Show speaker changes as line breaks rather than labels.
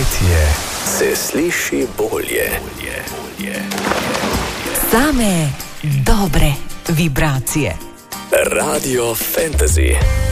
Petje se sliši bolje.
Same dobre vibracije.
Radio Fantasy.